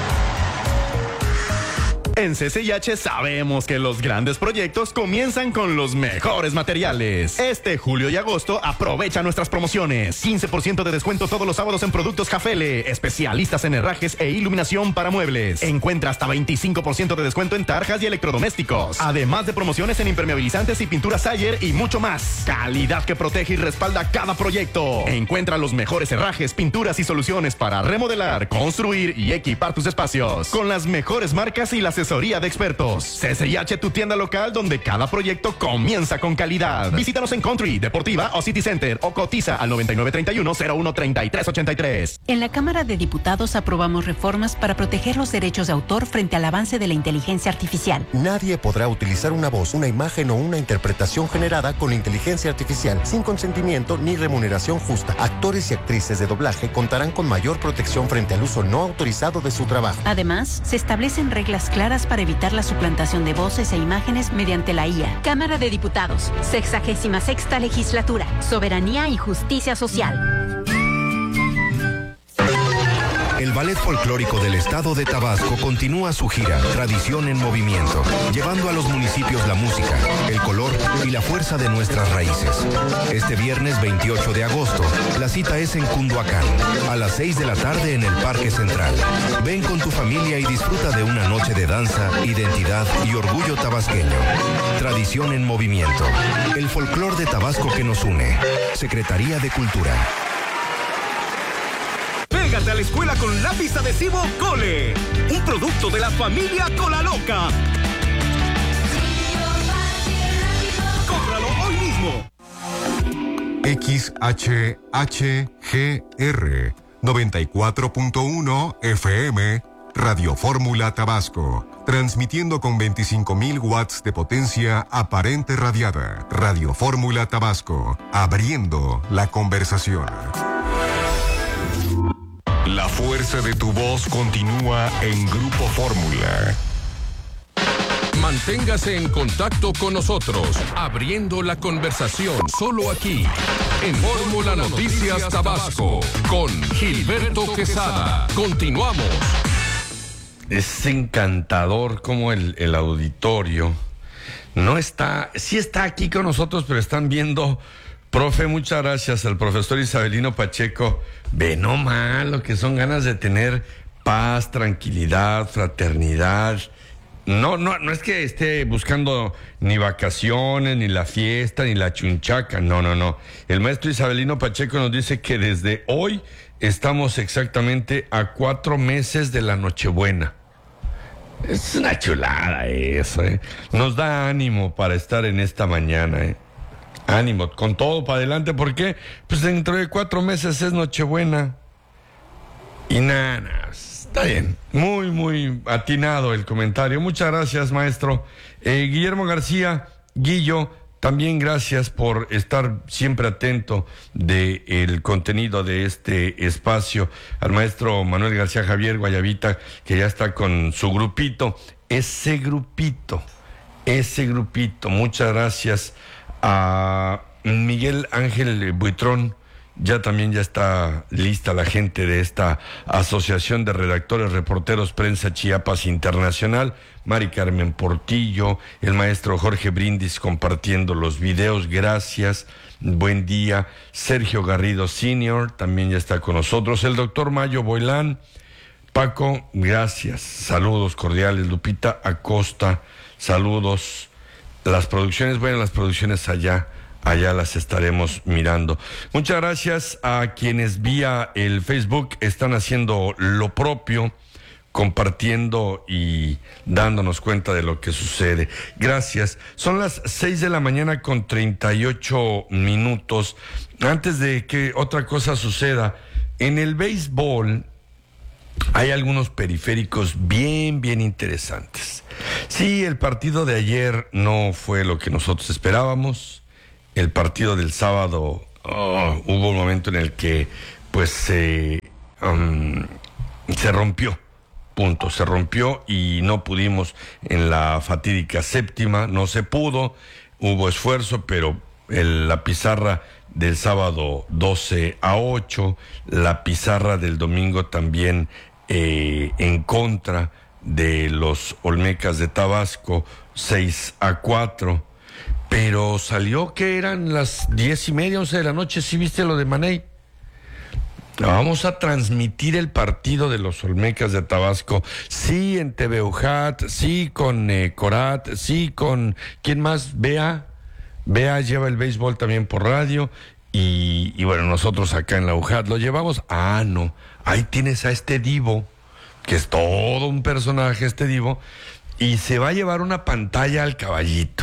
En C C H sabemos que los grandes proyectos comienzan con los mejores materiales. Este julio y agosto aprovecha nuestras promociones. quince por ciento de descuento todos los sábados en productos Jafele, especialistas en herrajes e iluminación para muebles. Encuentra hasta veinticinco por ciento de descuento en tarjas y electrodomésticos. Además de promociones en impermeabilizantes y pinturas Sayer y mucho más. Calidad que protege y respalda cada proyecto. Encuentra los mejores herrajes, pinturas y soluciones para remodelar, construir y equipar tus espacios. Con las mejores marcas y las asesoría de expertos. C C H, tu tienda local donde cada proyecto comienza con calidad. Visítanos en Country, Deportiva o City Center o cotiza al noventa y nueve treinta y uno cero uno treinta y tres ochenta y tres. En la Cámara de Diputados aprobamos reformas para proteger los derechos de autor frente al avance de la inteligencia artificial. Nadie podrá utilizar una voz, una imagen o una interpretación generada con inteligencia artificial sin consentimiento ni remuneración justa. Actores y actrices de doblaje contarán con mayor protección frente al uso no autorizado de su trabajo. Además, se establecen reglas claras para evitar la suplantación de voces e imágenes mediante la I A. Cámara de Diputados, sexagésima sexta legislatura, soberanía y justicia social. El Ballet Folclórico del Estado de Tabasco continúa su gira Tradición en Movimiento, llevando a los municipios la música, el color y la fuerza de nuestras raíces. Este viernes veintiocho de agosto, la cita es en Cunduacán, a las seis de la tarde en el Parque Central. Ven con tu familia y disfruta de una noche de danza, identidad y orgullo tabasqueño. Tradición en Movimiento, el folclor de Tabasco que nos une. Secretaría de Cultura. Pégate a la escuela con lápiz adhesivo Cole, un producto de la familia Colaloca. ¡Cómpralo hoy mismo! X H H G R noventa y cuatro punto uno F M, Radio Fórmula Tabasco, transmitiendo con veinticinco mil watts de potencia aparente radiada. Radio Fórmula Tabasco, abriendo la conversación. La fuerza de tu voz continúa en Grupo Fórmula. Manténgase en contacto con nosotros, abriendo la conversación solo aquí, en Fórmula Noticias Tabasco, con Gilberto Quesada. Continuamos. Es encantador como el, el auditorio no está, sí está aquí con nosotros, pero están viendo. Profe, muchas gracias al profesor Isabelino Pacheco. Ve nomás lo que son ganas de tener paz, tranquilidad, fraternidad. No, no, no es que esté buscando ni vacaciones, ni la fiesta, ni la chunchaca. No, no, no. El maestro Isabelino Pacheco nos dice que desde hoy estamos exactamente a cuatro meses de la Nochebuena. Es una chulada eso, ¿eh? Nos da ánimo para estar en esta mañana, ¿eh? Ánimo, con todo para adelante, ¿por qué? Pues dentro de cuatro meses es Nochebuena. Y nada, nada, está bien. Muy, muy atinado el comentario. Muchas gracias, maestro. Eh, Guillermo García, Guillo, también gracias por estar siempre atento del contenido de este espacio. Al maestro Manuel García Javier Guayabita, que ya está con su grupito. Ese grupito, ese grupito, muchas gracias. A Miguel Ángel Buitrón Ya también ya está lista la gente de esta Asociación de Redactores, Reporteros, Prensa Chiapas Internacional. Mari Carmen Portillo, el maestro Jorge Brindis compartiendo los videos. Gracias. Buen día. Sergio Garrido Senior también ya está con nosotros. El doctor Mayo Boilán. Paco, gracias. Saludos cordiales. Lupita Acosta, saludos. Las producciones, bueno, las producciones allá, allá las estaremos mirando. Muchas gracias a quienes vía el Facebook están haciendo lo propio, compartiendo y dándonos cuenta de lo que sucede. Gracias. Son las seis de la mañana con treinta y ocho minutos. Antes de que otra cosa suceda, en el béisbol hay algunos periféricos bien, bien interesantes. Sí, el partido de ayer no fue lo que nosotros esperábamos. El partido del sábado, oh, hubo un momento en el que pues se, um, se rompió. Punto, se rompió y no pudimos en la fatídica séptima, no se pudo, hubo esfuerzo, pero el, la pizarra del sábado doce a ocho, la pizarra del domingo también eh, en contra de los Olmecas de Tabasco, seis a cuatro, pero salió que eran las diez y media, once de la noche. ¿Sí viste lo de Maney? Vamos a transmitir el partido de los Olmecas de Tabasco, sí en T V UJAT, sí con eh, Corat, sí con, ¿quién más? Bea, Bea lleva el béisbol también por radio, y, y bueno, nosotros acá en la UJAT lo llevamos. Ah, no, ahí tienes a este divo, que es todo un personaje este divo, y se va a llevar una pantalla al caballito.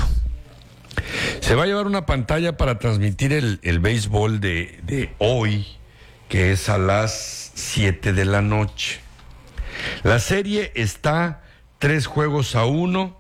Se va a llevar una pantalla para transmitir el, el béisbol de, de hoy, que es a las siete de la noche. La serie está tres juegos a uno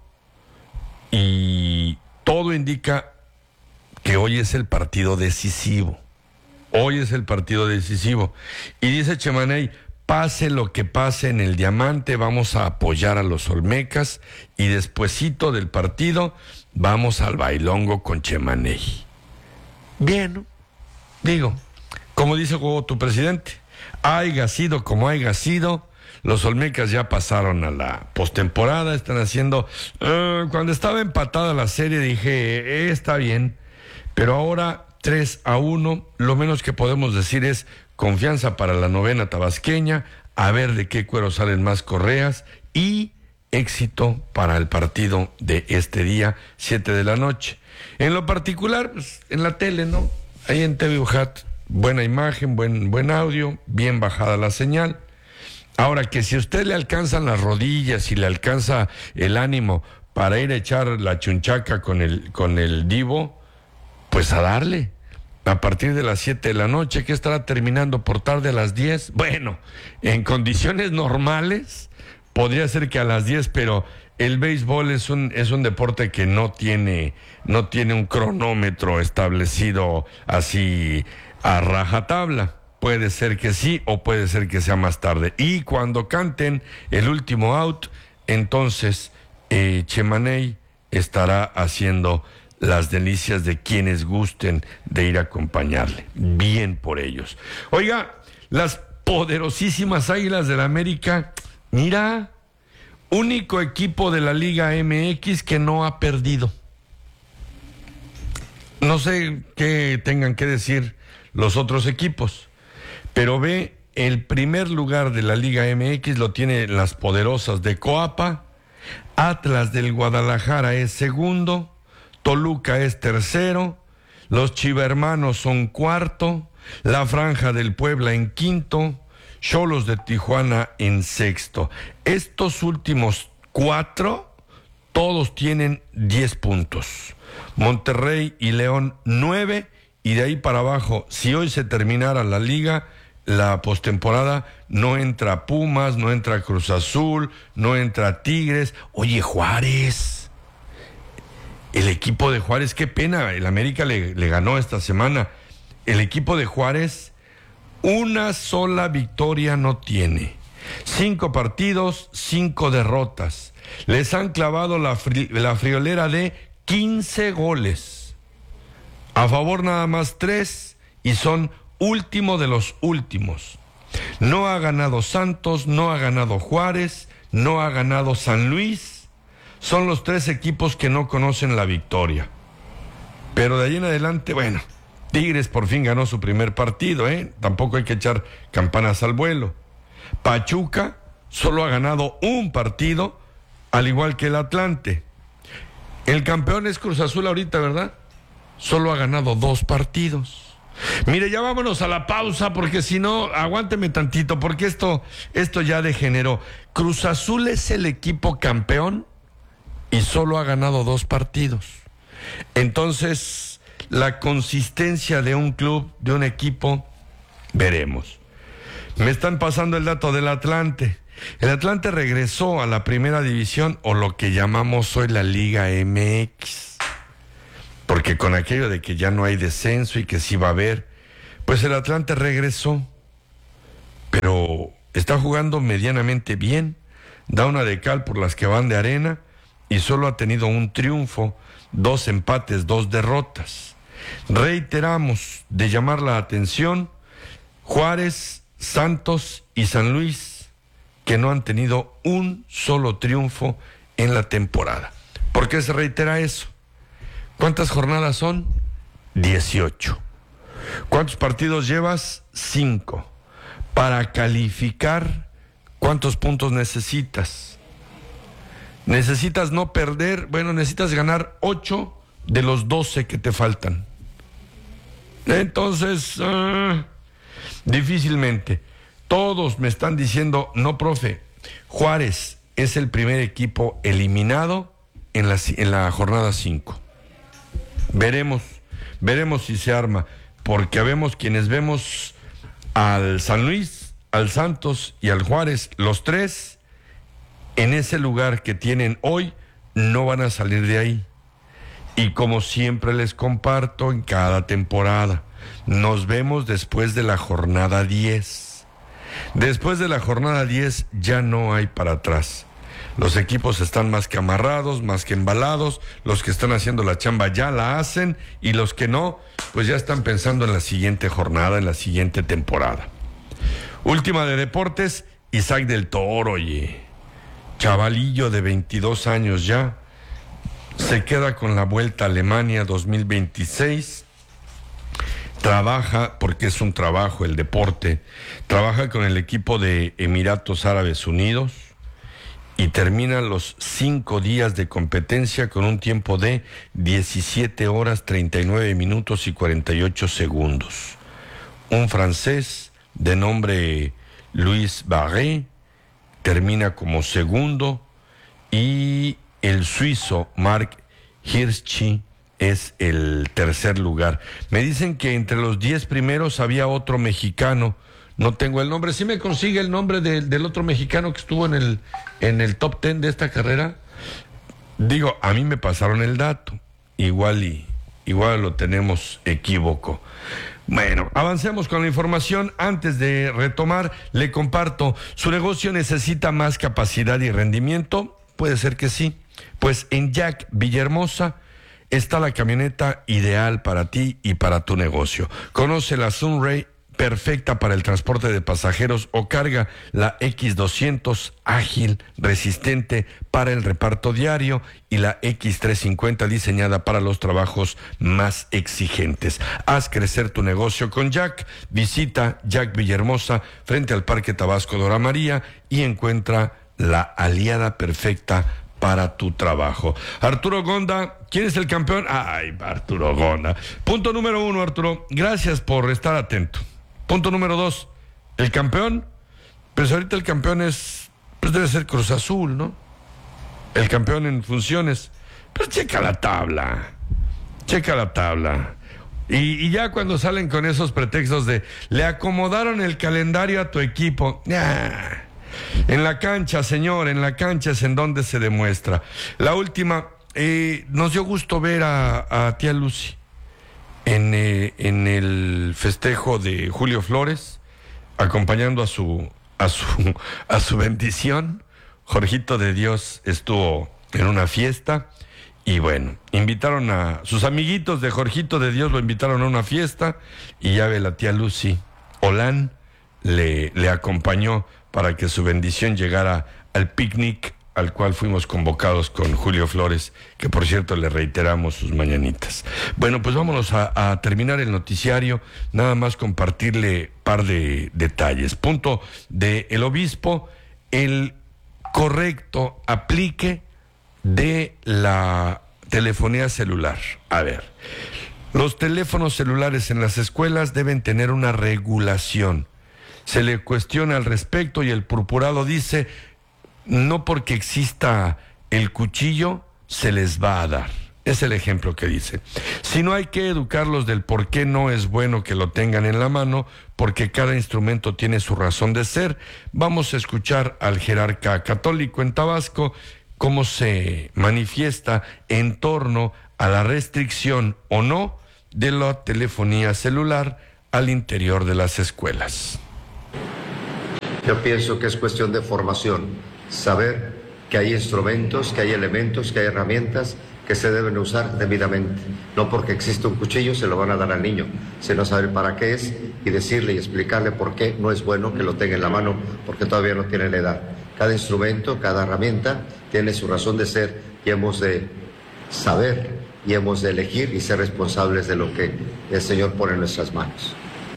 y todo indica que hoy es el partido decisivo. Hoy es el partido decisivo. Y dice Chemaney, pase lo que pase en el Diamante, vamos a apoyar a los Olmecas y despuesito del partido vamos al bailongo con Chemaney. Bien, ¿no? Digo, como dice tu presidente, haya sido como haya sido, los Olmecas ya pasaron a la postemporada, están haciendo... Uh, cuando estaba empatada la serie dije, eh, está bien, pero ahora tres a uno, lo menos que podemos decir es confianza para la novena tabasqueña, a ver de qué cuero salen más correas y éxito para el partido de este día, siete de la noche. En lo particular, pues, en la tele, ¿no? Ahí en T V UJAT, buena imagen, buen, buen audio, bien bajada la señal. Ahora, que si a usted le alcanzan las rodillas y le alcanza el ánimo para ir a echar la chunchaca con el, con el divo, pues a darle. A partir de las siete de la noche, que estará terminando por tarde a las diez. Bueno, en condiciones normales podría ser que a las diez, pero el béisbol es un, es un deporte que no tiene, no tiene un cronómetro establecido así a rajatabla. Puede ser que sí o puede ser que sea más tarde. Y cuando canten el último out, entonces eh, Chemaney estará haciendo las delicias de quienes gusten de ir a acompañarle. Bien por ellos. Oiga, las poderosísimas Águilas del la América, mira, único equipo de la Liga M X que no ha perdido. No sé qué tengan que decir los otros equipos, pero ve, el primer lugar de la Liga M X lo tienen las poderosas de Coapa, Atlas del Guadalajara es segundo, Toluca es tercero, los Chivermanos son cuarto, la Franja del Puebla en quinto, Xolos de Tijuana en sexto. Estos últimos cuatro, todos tienen diez puntos. Monterrey y León nueve, y de ahí para abajo, si hoy se terminara la liga, la postemporada, no entra Pumas, no entra Cruz Azul, no entra Tigres. Oye, Juárez, el equipo de Juárez, qué pena, el América le, le ganó esta semana. El equipo de Juárez, una sola victoria no tiene. Cinco partidos, cinco derrotas. Les han clavado la, fri- la friolera de quince goles. A favor nada más tres, y son último de los últimos. No ha ganado Santos, no ha ganado Juárez, no ha ganado San Luis. Son los tres equipos que no conocen la victoria. Pero de ahí en adelante, bueno, Tigres por fin ganó su primer partido, ¿eh? Tampoco hay que echar campanas al vuelo. Pachuca solo ha ganado un partido, al igual que el Atlante. El campeón es Cruz Azul ahorita, ¿verdad? Solo ha ganado dos partidos. Mire, ya vámonos a la pausa, porque si no, aguánteme tantito, porque esto, esto ya degeneró. Cruz Azul es el equipo campeón y solo ha ganado dos partidos. Entonces, la consistencia de un club, de un equipo, veremos. Me están pasando el dato del Atlante. El Atlante regresó a la primera división, o lo que llamamos hoy la Liga M X. Porque con aquello de que ya no hay descenso y que sí va a haber, pues el Atlante regresó. Pero está jugando medianamente bien, da una de cal por las que van de arena y solo ha tenido un triunfo, dos empates, dos derrotas. Reiteramos de llamar la atención Juárez, Santos y San Luis, que no han tenido un solo triunfo en la temporada. ¿Por qué se reitera eso? ¿Cuántas jornadas son? dieciocho. ¿Cuántos partidos llevas? cinco. Para calificar, ¿cuántos puntos necesitas? Necesitas no perder, bueno, necesitas ganar ocho de los doce que te faltan. Entonces, uh, difícilmente. Todos me están diciendo, no, profe, Juárez es el primer equipo eliminado en la, en la jornada cinco. Veremos, veremos si se arma, porque vemos quienes vemos al San Luis, al Santos y al Juárez, los tres en ese lugar que tienen hoy, no van a salir de ahí. Y como siempre les comparto en cada temporada, nos vemos después de la jornada diez. Después de la jornada diez ya no hay para atrás. Los equipos están más que amarrados, más que embalados. Los que están haciendo la chamba ya la hacen, y los que no, pues ya están pensando en la siguiente jornada, en la siguiente temporada. Última de deportes, Isaac del Toro, oye, chavalillo de veintidós años ya, se queda con la Vuelta a Alemania dos mil veintiséis. Trabaja, porque es un trabajo el deporte, trabaja con el equipo de Emiratos Árabes Unidos y termina los cinco días de competencia con un tiempo de diecisiete horas, treinta y nueve minutos y cuarenta y ocho segundos. Un francés de nombre Luis Barré termina como segundo, y el suizo Marc Hirschi es el tercer lugar. Me dicen que entre los diez primeros había otro mexicano. No tengo el nombre. ¿Sí me consigue el nombre de, del otro mexicano que estuvo en el, en el top ten de esta carrera? Digo, a mí me pasaron el dato. Igual y igual lo tenemos equívoco. Bueno, avancemos con la información. Antes de retomar, le comparto, ¿su negocio necesita más capacidad y rendimiento? Puede ser que sí. Pues en Jack Villahermosa está la camioneta ideal para ti y para tu negocio. Conoce la Sunray, perfecta para el transporte de pasajeros, o carga la X doscientos, ágil, resistente para el reparto diario, y la X trescientos cincuenta, diseñada para los trabajos más exigentes. Haz crecer tu negocio con Jack. Visita Jack Villahermosa frente al Parque Tabasco Dora María y encuentra la aliada perfecta para tu trabajo. Arturo Gonda, ¿quién es el campeón? Ay, Arturo Gonda. Punto número uno, Arturo, gracias por estar atento. Punto número dos, el campeón, pues ahorita el campeón es, pues debe ser Cruz Azul, ¿no? El campeón en funciones. Pues checa la tabla, checa la tabla. Y, y ya cuando salen con esos pretextos de, le acomodaron el calendario a tu equipo, ¡ah! En la cancha, señor, en la cancha es en donde se demuestra. La última, eh, nos dio gusto ver a, a tía Lucy en, eh, en el festejo de Julio Flores, acompañando a su, a su, a su bendición. Jorgito de Dios estuvo en una fiesta Y bueno, invitaron a sus amiguitos de Jorgito de Dios, lo invitaron a una fiesta y ya ve la tía Lucy Olán le, le acompañó para que su bendición llegara al picnic al cual fuimos convocados con Julio Flores, que por cierto le reiteramos sus mañanitas. Bueno, pues vámonos a, a terminar el noticiario, nada más compartirle par de detalles. Punto de el obispo, el correcto aplique de la telefonía celular. A ver, los teléfonos celulares en las escuelas deben tener una regulación. Se le cuestiona al respecto y el purpurado dice, no porque exista el cuchillo se les va a dar. Es el ejemplo que dice. Si no hay que educarlos del por qué no es bueno que lo tengan en la mano, porque cada instrumento tiene su razón de ser. Vamos a escuchar al jerarca católico en Tabasco cómo se manifiesta en torno a la restricción o no de la telefonía celular al interior de las escuelas. Yo pienso que es cuestión de formación, saber que hay instrumentos, que hay elementos, que hay herramientas que se deben usar debidamente. No porque existe un cuchillo se lo van a dar al niño, sino saber para qué es y decirle y explicarle por qué no es bueno que lo tenga en la mano, porque todavía no tiene la edad. Cada instrumento, cada herramienta tiene su razón de ser y hemos de saber y hemos de elegir y ser responsables de lo que el Señor pone en nuestras manos.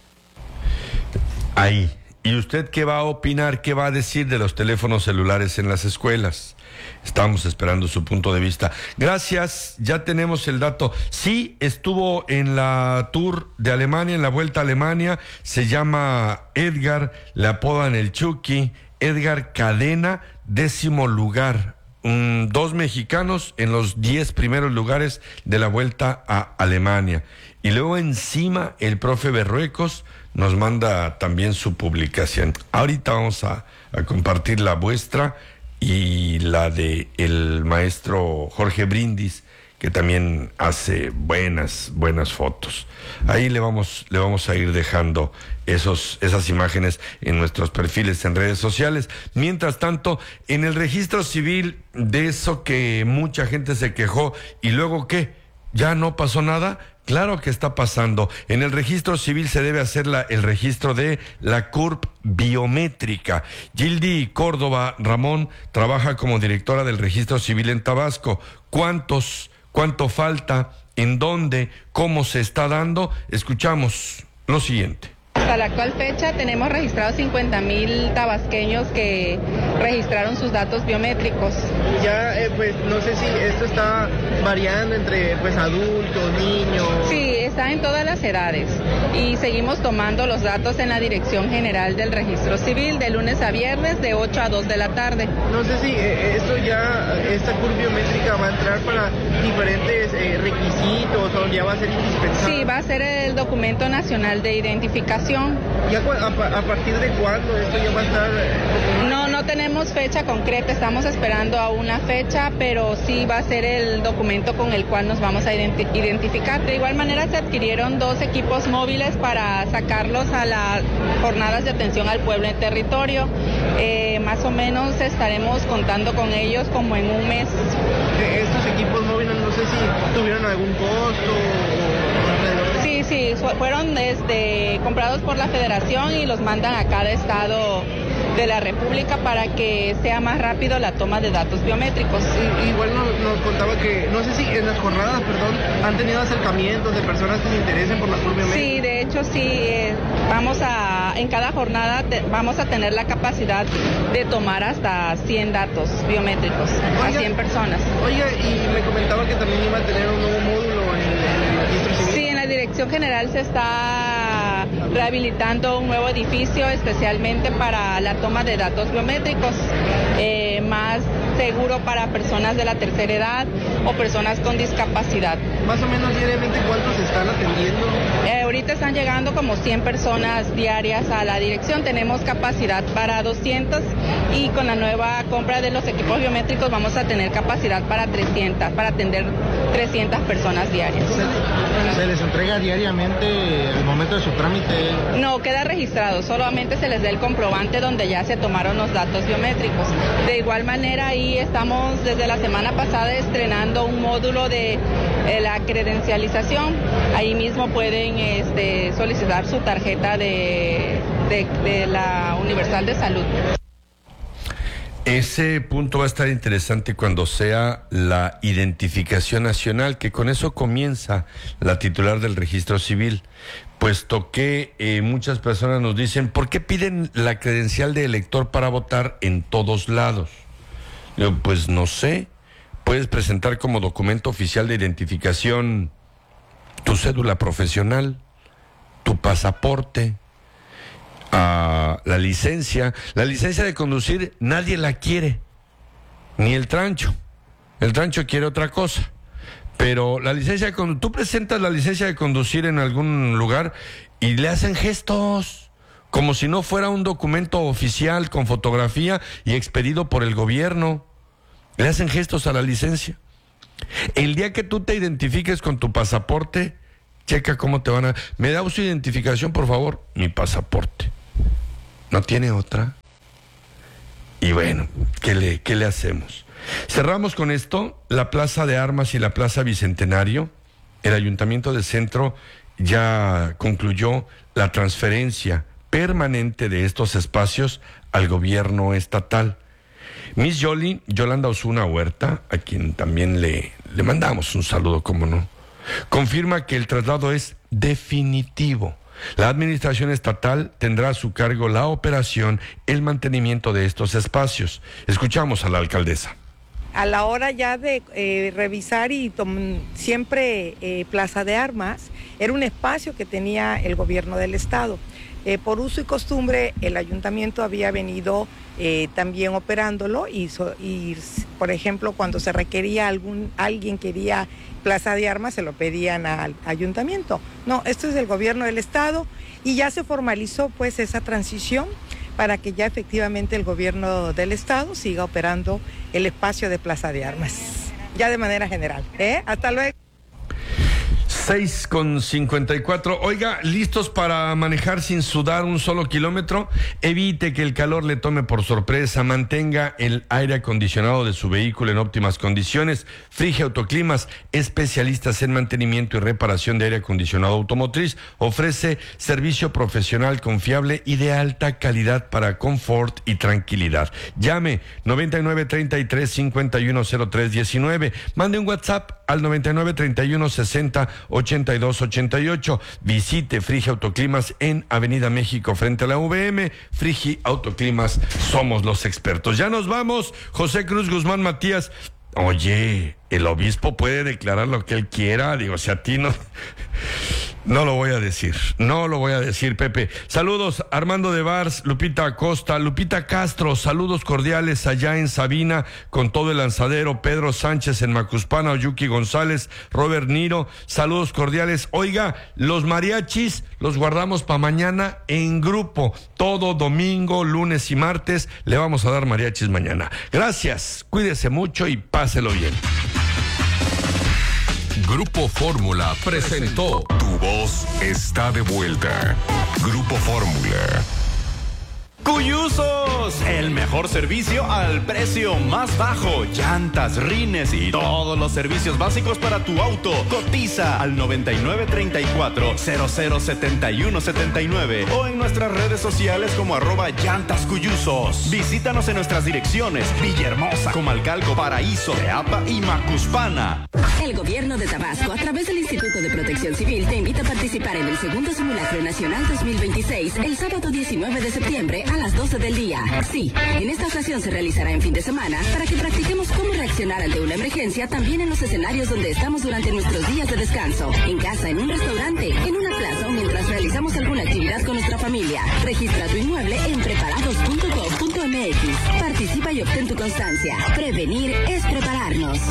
Ahí. ¿Y usted qué va a opinar, qué va a decir de los teléfonos celulares en las escuelas? Estamos esperando su punto de vista. Gracias, ya tenemos el dato. Sí, estuvo en la tour de Alemania, en la Vuelta a Alemania. Se llama Edgar, le apodan el Chucky. Edgar Cadena, décimo lugar. Um, dos mexicanos en los diez primeros lugares de la Vuelta a Alemania. Y luego encima el profe Berruecos nos manda también su publicación. Ahorita vamos a, a compartir la vuestra y la de el maestro Jorge Brindis, que también hace buenas, buenas fotos. Ahí le vamos, le vamos a ir dejando esos, esas imágenes en nuestros perfiles en redes sociales. Mientras tanto, en el registro civil, de eso que mucha gente se quejó, y luego ¿qué? ¿Ya no pasó nada? Claro que está pasando. En el registro civil se debe hacer la, el registro de la C U R P biométrica. Gildy Córdoba Ramón trabaja como directora del registro civil en Tabasco. ¿Cuántos, cuánto falta? ¿En dónde? ¿Cómo se está dando? Escuchamos lo siguiente. Hasta la actual fecha tenemos registrados cincuenta mil tabasqueños que registraron sus datos biométricos. Ya, eh, pues no sé si esto está variando entre pues adultos, niños. Sí, está en todas las edades y seguimos tomando los datos en la Dirección General del Registro Civil de lunes a viernes de ocho a dos de la tarde. No sé si eh, esto ya, esta C U R P biométrica va a entrar para diferentes eh, requisitos o ya va a ser indispensable. Sí, va a ser el documento nacional de identificación. ¿Ya a, a partir de cuándo esto ya va a estar? No, no tenemos fecha concreta, estamos esperando a una fecha, pero sí va a ser el documento con el cual nos vamos a identi- identificar. De igual manera se adquirieron dos equipos móviles para sacarlos a las jornadas de atención al pueblo en territorio. Eh, más o menos estaremos contando con ellos como en un mes. Estos equipos móviles no sé si tuvieron algún costo o... Sí, sí, fueron desde comprados por la Federación y los mandan a cada estado de la República para que sea más rápido la toma de datos biométricos. Y, igual nos, nos contaba que, no sé si en las jornadas, perdón, han tenido acercamientos de personas que se interesen por la C U R P biométrica. Sí, de hecho sí, eh, vamos a, en cada jornada te, vamos a tener la capacidad de tomar hasta cien datos biométricos, oiga, a cien personas. Oiga, y me comentaba que también iba a tener un nuevo módulo en, en el registro civil. Sí, en la Dirección General se está rehabilitando un nuevo edificio especialmente para la toma de datos biométricos, eh, más seguro para personas de la tercera edad o personas con discapacidad. Más o menos diariamente, ¿cuántos están atendiendo? Eh, ahorita están llegando como cien personas diarias a la dirección, tenemos capacidad para doscientos y con la nueva compra de los equipos biométricos vamos a tener capacidad para trescientas, para atender trescientas personas diarias. ¿Se, se les entrega diariamente al momento de su trámite trámite? No, queda registrado, solamente se les da el comprobante donde ya se tomaron los datos biométricos. De igual manera, ahí estamos desde la semana pasada estrenando un módulo de eh, la credencialización. Ahí mismo pueden este, solicitar su tarjeta de, de, de la Universal de Salud. Ese punto va a estar interesante cuando sea la identificación nacional, que con eso comienza la titular del registro civil, puesto que eh, muchas personas nos dicen, ¿por qué piden la credencial de elector para votar en todos lados? Digo, pues no sé, puedes presentar como documento oficial de identificación tu cédula profesional, tu pasaporte, a la licencia. La licencia de conducir nadie la quiere, ni el trancho. El trancho quiere otra cosa. Pero la licencia de conducir, tú presentas la licencia de conducir en algún lugar y le hacen gestos, como si no fuera un documento oficial con fotografía y expedido por el gobierno. Le hacen gestos a la licencia. El día que tú te identifiques con tu pasaporte, checa cómo te van a... ¿Me da su identificación, por favor? Mi pasaporte. ¿No tiene otra? Y bueno, ¿qué le, qué le hacemos? Cerramos con esto, la Plaza de Armas y la Plaza Bicentenario. El Ayuntamiento de Centro ya concluyó la transferencia permanente de estos espacios al gobierno estatal. Miss Yoli, Yolanda Osuna Huerta, a quien también le, le mandamos un saludo, cómo no, confirma que el traslado es definitivo. La administración estatal tendrá a su cargo la operación, el mantenimiento de estos espacios. Escuchamos a la alcaldesa. A la hora ya de eh, revisar y siempre eh, Plaza de Armas era un espacio que tenía el gobierno del estado. Eh, por uso y costumbre el ayuntamiento había venido eh, también operándolo y, so, y, por ejemplo, cuando se requería algún, alguien quería Plaza de Armas, se lo pedían al ayuntamiento. No, esto es del gobierno del estado y ya se formalizó pues esa transición para que ya efectivamente el gobierno del estado siga operando el espacio de Plaza de Armas, ya de manera general. ¿eh? Hasta luego. seis con cincuenta y cuatro. Oiga, ¿listos para manejar sin sudar un solo kilómetro? Evite que el calor le tome por sorpresa. Mantenga el aire acondicionado de su vehículo en óptimas condiciones. Frigi Autoclimas, especialistas en mantenimiento y reparación de aire acondicionado automotriz, ofrece servicio profesional confiable y de alta calidad para confort y tranquilidad. Llame noventa y nueve, treinta y tres, cincuenta y uno, cero tres, diecinueve. Mande un WhatsApp al noventa y nueve, treinta y uno, sesenta, ochenta y dos, ochenta y ocho. Visite Frigi Autoclimas en Avenida México frente a la U V M. Frigi Autoclimas, somos los expertos. Ya nos vamos. José Cruz Guzmán Matías. Oye, el obispo puede declarar lo que él quiera. Digo, si a ti no... No lo voy a decir, no lo voy a decir, Pepe. Saludos, Armando de Vars, Lupita Acosta, Lupita Castro, saludos cordiales allá en Sabina, con todo el lanzadero, Pedro Sánchez en Macuspana, Oyuki González, Robert Niro, saludos cordiales. Oiga, los mariachis los guardamos para mañana en grupo, todo domingo, lunes y martes, le vamos a dar mariachis mañana. Gracias, cuídese mucho y páselo bien. Grupo Fórmula presentó Tu voz está de vuelta. Grupo Fórmula. Cuyusos, el mejor servicio al precio más bajo. Llantas, rines y todos los servicios básicos para tu auto. Cotiza al noventa y nueve, treinta y cuatro, cero cero, setenta y uno, setenta y nueve o en nuestras redes sociales como arroba llantas cuyusos. Visítanos en nuestras direcciones: Villahermosa, Comalcalco, Paraíso, Teapa y Macuspana. El gobierno de Tabasco, a través del Instituto de Protección Civil, te invita a participar en el segundo simulacro nacional dos mil veintiséis, el sábado diecinueve de septiembre a las doce del día. Sí, en esta ocasión se realizará en fin de semana para que practiquemos cómo reaccionar ante una emergencia también en los escenarios donde estamos durante nuestros días de descanso. En casa, en un restaurante, en una plaza o mientras realizamos alguna actividad con nuestra familia. Registra tu inmueble en preparados punto gov punto m x. Participa y obtén tu constancia. Prevenir es prepararnos.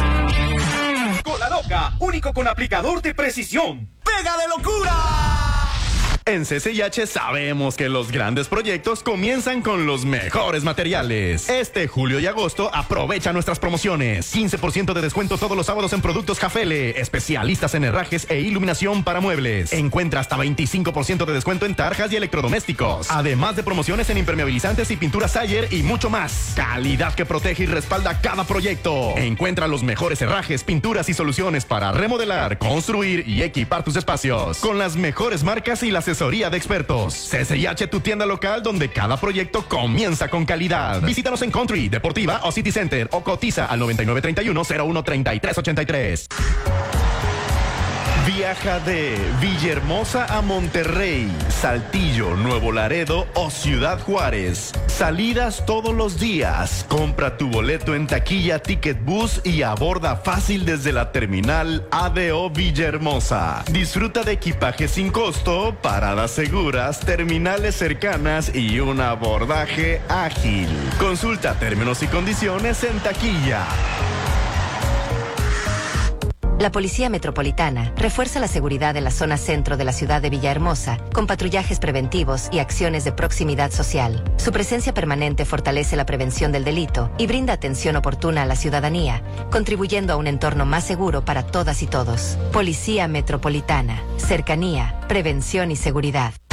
Cola Loca, único con aplicador de precisión. ¡Pega de locura! En C C H sabemos que los grandes proyectos comienzan con los mejores materiales. Este julio y agosto aprovecha nuestras promociones. quince por ciento de descuento todos los sábados en productos Jafele, especialistas en herrajes e iluminación para muebles. Encuentra hasta veinticinco por ciento de descuento en tarjas y electrodomésticos. Además de promociones en impermeabilizantes y pinturas Sayer y mucho más. Calidad que protege y respalda cada proyecto. Encuentra los mejores herrajes, pinturas y soluciones para remodelar, construir y equipar tus espacios. Con las mejores marcas y la asesoría de expertos. C C H, tu tienda local donde cada proyecto comienza con calidad. Visítanos en Country, Deportiva o City Center o cotiza al noventa y nueve treinta y uno cero uno treinta y tres ochenta y tres. Viaja de Villahermosa a Monterrey, Saltillo, Nuevo Laredo o Ciudad Juárez. Salidas todos los días. Compra tu boleto en taquilla Ticket Bus y aborda fácil desde la terminal A D O Villahermosa. Disfruta de equipaje sin costo, paradas seguras, terminales cercanas y un abordaje ágil. Consulta términos y condiciones en taquilla. La Policía Metropolitana refuerza la seguridad en la zona centro de la ciudad de Villahermosa con patrullajes preventivos y acciones de proximidad social. Su presencia permanente fortalece la prevención del delito y brinda atención oportuna a la ciudadanía, contribuyendo a un entorno más seguro para todas y todos. Policía Metropolitana, cercanía, prevención y seguridad.